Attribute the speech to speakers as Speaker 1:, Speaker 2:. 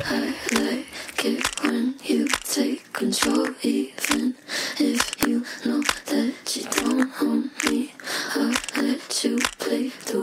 Speaker 1: I like it when you take control, even if you know that you don't own me. I'll let you play the